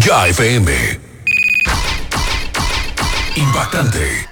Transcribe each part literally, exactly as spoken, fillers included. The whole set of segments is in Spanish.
Ya F M. Impactante.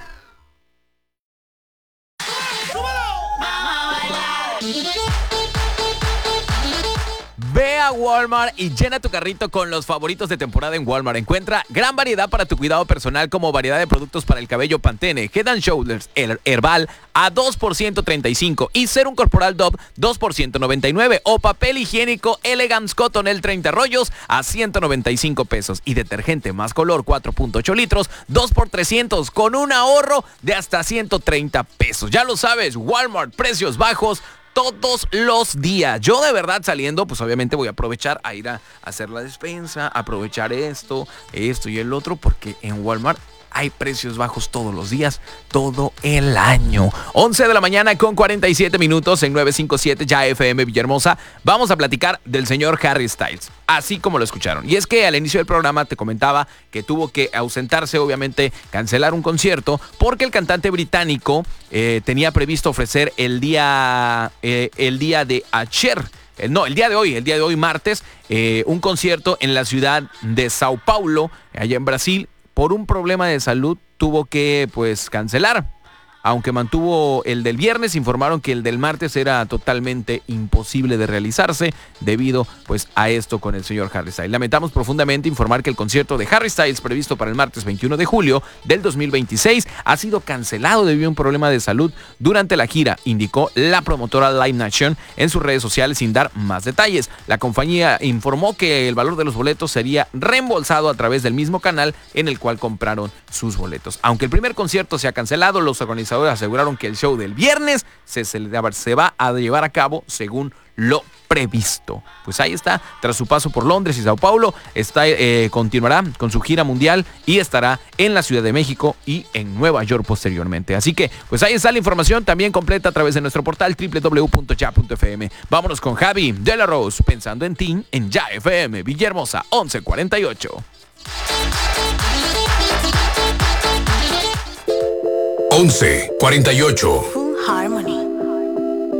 Ve a Walmart y llena tu carrito con los favoritos de temporada en Walmart. Encuentra gran variedad para tu cuidado personal, como variedad de productos para el cabello Pantene, Head and Shoulders, el Herbal a dos por ciento treinta y cinco y Serum Corporal Dove dos por ciento noventa y nueve, o papel higiénico Elegance Cotton el treinta rollos a ciento noventa y cinco pesos, y detergente Más Color cuatro punto ocho litros dos por trescientos con un ahorro de hasta ciento treinta pesos. Ya lo sabes, Walmart, precios bajos todos los días. Yo de verdad saliendo, pues obviamente voy a aprovechar a ir a hacer la despensa, aprovechar esto, esto y el otro, porque en Walmart hay precios bajos todos los días, todo el año. once de la mañana con cuarenta y siete minutos en novecientos cincuenta y siete Ya F M Villahermosa. Vamos a platicar del señor Harry Styles, así como lo escucharon. Y es que al inicio del programa te comentaba que tuvo que ausentarse, obviamente cancelar un concierto, porque el cantante británico eh, tenía previsto ofrecer el día, eh, el día de ayer. No, el día de hoy, el día de hoy martes, eh, un concierto en la ciudad de Sao Paulo, allá en Brasil. Por un problema de salud tuvo que pues cancelar. Aunque mantuvo el del viernes, informaron que el del martes era totalmente imposible de realizarse debido pues a esto con el señor Harry Styles. Lamentamos profundamente informar que el concierto de Harry Styles previsto para el martes veintiuno de julio del dos mil veintiséis ha sido cancelado debido a un problema de salud durante la gira, indicó la promotora Live Nation en sus redes sociales sin dar más detalles. La compañía informó que el valor de los boletos sería reembolsado a través del mismo canal en el cual compraron sus boletos. Aunque el primer concierto se ha cancelado, los organizadores aseguraron que el show del viernes se, se va a llevar a cabo según lo previsto. Pues ahí está, tras su paso por Londres y Sao Paulo, está, eh, continuará con su gira mundial y estará en la Ciudad de México y en Nueva York posteriormente. Así que, pues ahí está la información también completa a través de nuestro portal doble u doble u doble u punto ya punto f m. Vámonos con Javi de la Rose, pensando en ti, en Ya F M Villahermosa, once cuarenta y ocho. once cuarenta y ocho. Full Harmony.